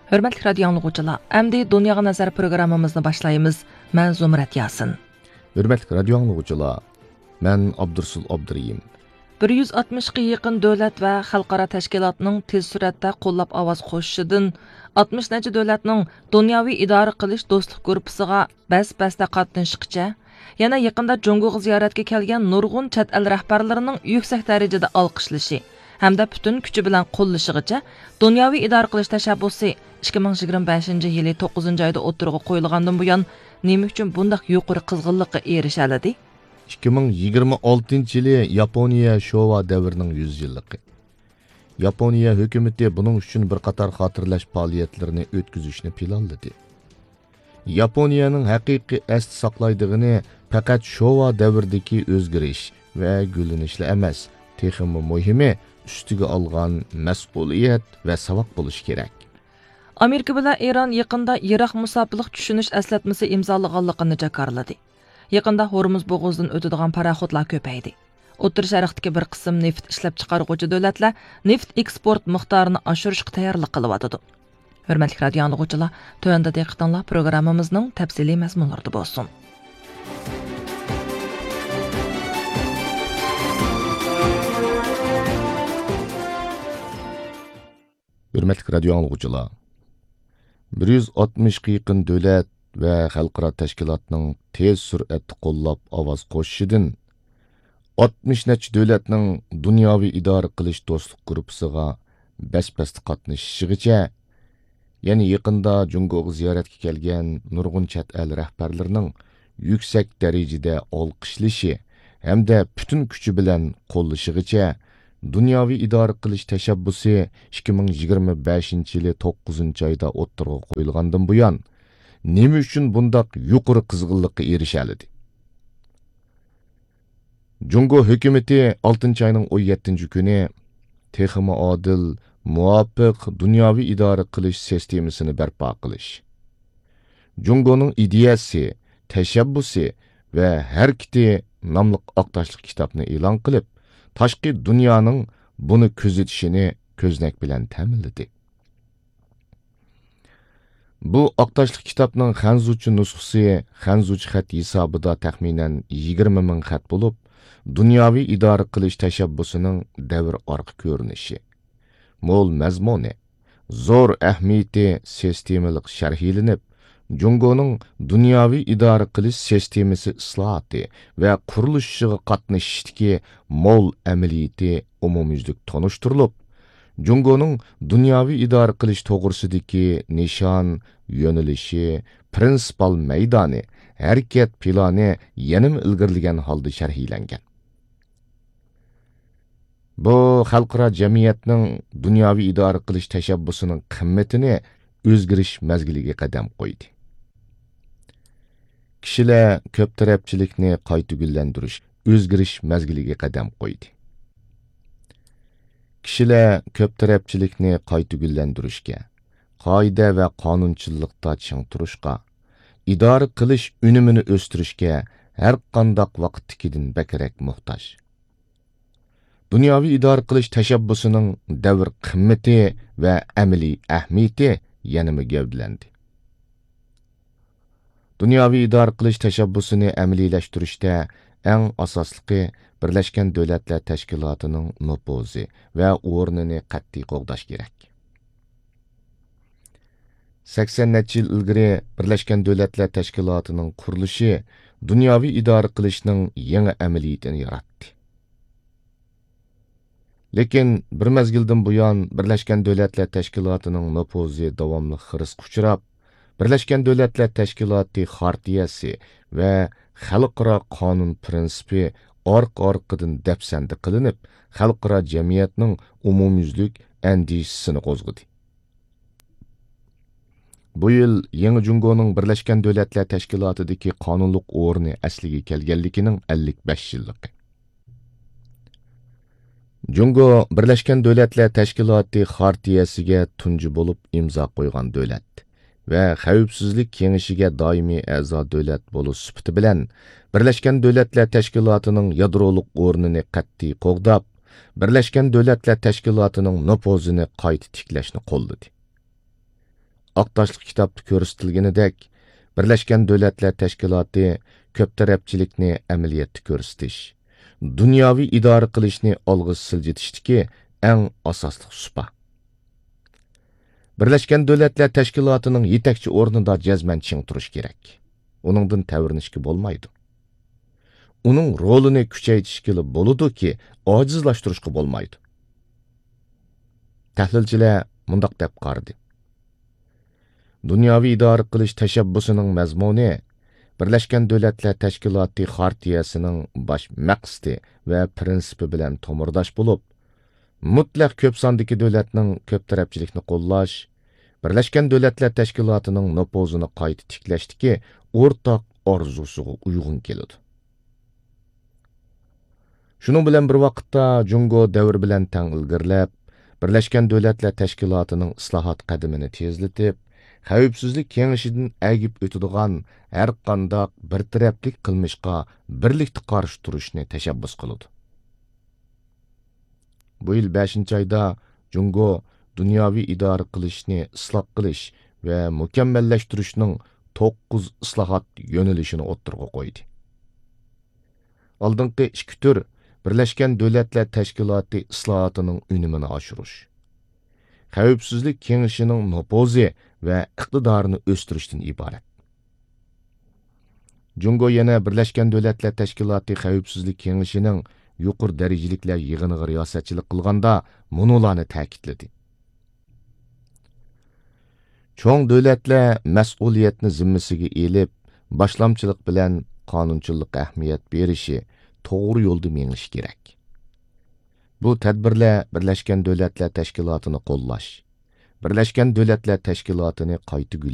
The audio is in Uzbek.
Hörmətli radio anlıqçılar, əmdi Dunyağa Nəzər proqramımızı başlayımız. Mən Zumrat Yasin. Hörmətli radio anlıqçılar, mən Abdursul Abduriyim. 160-qa yaqin dövlət və xalqara təşkilatının tez sürətdə qollab avaz qoşuşudan 60 neçə dövlətnin dunyoviy idora qilish do'stlik gruppasiga bas-basda qatnashqicha, yana yaqinda Jungoga ziyoratga kelgan nurg'un chet el rahbarlarining yuksak darajada olqishlashi hamda butun kuchi bilan qo'llashigacha dunyoviy idora qilish tashabbusi 2025-yili 9-oyda o'tirg'a qo'yilgandan buyon nima uchun bunday yuqori qizg'inlikqa erishiladi? 2026 yılı Yaponiya Showa davrining 100 yilligi. Yaponiya hökuməti bunun üçün bir qatar xatırlash fəaliyyətlərini ötküzüşni planladı. Yaponiyanın həqiqi əsl saqlaydığını faqat Showa davridagi o'zgarish və gülünişlə emas, texmi muhimi üstüge alğan məsuliyyət və savaq bo'lishi kerak. Amerika bilan İran yaqında Iroq musofirlik tushunish eslatmasi imzolaganligini jakarladi. Yaqında Hormuz bo'g'ozidan o'tadigan paraxodlar ko'paydi. O'tir Sharqdagi bir qism neft ishlab chiqaruvchi davlatlar neft eksport miqdorini oshirishga tayyorlik qilyapti. Hurmatli radio anglag'uvchilar, to'yanda diqqatinglar programmamizning tafsiliy mazmunlarida bo'lsin. Hurmatli radio anglag'uvchilar, 160 ga yaqin davlat və xalqara təşkilatının tez sürətli qollab avaz qoşuşudan 60 neçə dövlətnin dunyoviy idora qilish do'stlik gruppasiga bas-basda qatnashishigacha, ya'ni yaqinda Jungoga ziyoratga kelgan nurg'un chet el rahbarlarining yuksak darajada olqishlashi hamda butun kuchi bilan qo'llashigacha dunyoviy idora qilish tashabbusi 2025-yili 9-oyda o'tirg'a qo'yilgandan buyon nima uchun bundaq yuqori qizg'inlikqa erishiladi? Jungo hökuməti 6-oyning 17-kuni texmi adil, muvofiq dunyoviy idora qilish sistemasini barpo qilish, Jungoning ideyasi, tashabbusi va harakati nomli aqtashlik kitobni e'lon qilib, tashqi dunyoning buni kuzatishini ko'znak bilan ta'minladi. Bu aqtashlik kitobning xanzucha nusxasi xanzucha xat hisobida taxminan 20 ming xat bo'lib, dunyoviy idora qilish tashabbusining davr orqa ko'rinishi, mo'l mazmuni, zo'r ahamiyati sistemalik sharhlanib, Jungoning dunyoviy idora qilish sistemasi islohoti va qurilishiga qatnashishdagi mo'l amaliyati umumyuzlik tonishtirilib, Jungoning dunyoviy idora qilish to'g'risidagi nishon, yo'nalishi, prinsipal maydoni, harakat plani yana ilgirlagan holda sharhlangan. Bu xalqaro jamiyatning dunyoviy idora qilish tashabbusining qimmatini o'zgarish mazgiliga qadam qo'ydi. Kishilar ko'p tarafchilikni qayta gullantirish, o'zgarish mazgiliga qadam qo'ydi. Kishilar ko'p tarafchilikni qayta gullantirishga, qoida va qonunchilikda ching turishga, idora qilish unumini o'stirishga har qanday vaqtdagidan bakrak muhtoj. Dunyoviy idora qilish tashabbusining davr qimmati va amaliy ahamiyati yanama gavdalandi. Dunyoviy idora qilish tashabbusini amaliylashtirishda eng asosligi Birleşken Devletler Teşkilatı'nın nufuzi ve o'rnini qat'iy qo'g'dash kerak. 80 yil ilgari Birleşken Devletler Teşkilatı'nın qurilishi dunyoviy idora qilishning yangi amaliyatini yaratdi. Lekin bir mezgildan buyon Birleşken Devletler Teşkilatı'nın nufuzi davomli xirisga uchrab, Birleşken Devletler Teşkilatı xartiyasi ve xalqaro qonun prinsipi orqa-orqadan dafsanda qilinib, xalqaro jamiyatning umumyuzlik andishisini qo'zg'adi. Bu yil Yangi Jungoning Birleşken Devletler Teşkilatı'daki qonunluq o'rni asliga kelganligining 55 yilligi. Jungo Birleşken Devletler Teşkilatı xartiyasiga tunji bo'lib imzo qo'ygan davlat ve Xavfsizlik Kengashiga doimiy a'zo davlat bo'lish sifati bilan Birleşken Devletler Teşkilatı'nın yadroluk o'rnini qat'iy qo'g'dab, Birleşken Devletler Teşkilatı'nın nüfuzini qayta tiklashni qo'lladi. Aqtaşlıq kitabda ko'rsatilganidek, Birleşken Devletler Teşkilatı köp tarafçılıkni amaliyotda ko'rsatish, dunyoviy idora qilishni olg'a siljitishdagi eng asosli supa. Birleşken Devletler Teşkilatı'nın yetakchi o'rnida jazman ching turish kerak. Uningdan tavirnishga bo'lmaydi. Uning rolini kuchaytirishga bo'ladi-ki, ojizlashtirishga bo'lmaydi. Tahlilchilar mundaq deb qaradi. Dunyoviy idora qilish tashabbusining mazmuni Birleşken Devletler Teşkilatı Xartiyasining bosh maqsadi va prinsipi bilan to'mirdosh bo'lib, mutlaq ko'p sondagi davlatning ko'p tarafchilikni qo'llash, Birleşken Devletler Teşkilatı'ning nopozini qayta tiklashdagi o'rtaq orzusiga uyg'un keladi. Shuning bilan bir vaqtda Jungo davr bilan tang ilgirlab, Birleşken Devletler Teşkilatı'ning islohot qadamini tezlatib, xavfsizlik kengashidan agib o'tadigan har qanday bir taraflik qilmishga birlikda qarshi turishni tashabbus qiladi. Bu yil 5-oyda Jungo dunyoviy idora qilishni isloh qilish va mukammallashtirishning 9 islohot yo'nalishini o'ttirg'a qo'ydi. Oldingi 2 tur Birleşken Devletler Teşkilatı islohotining unumini oshirish, xavfsizlik kengashining nopozi va iqtidorini o'stirishdan iborat. Jungo yana Birleşken Devletler Teşkilatı xavfsizlik kengashining yuqori darajaliklar yig'iniga riyosatchilik qilganda munolarni ta'kidladi. Cho'ng davlatlar mas'uliyatni zimmasiga elib, boshlamchilik bilan qonunchilik ahamiyat berishi, to'g'ri yo'lda menish kerak. Bu tadbirlar Birleşken Devletler Teşkilatı'ni qo'llash, Birleşken Devletler Teşkilatı'ni qayta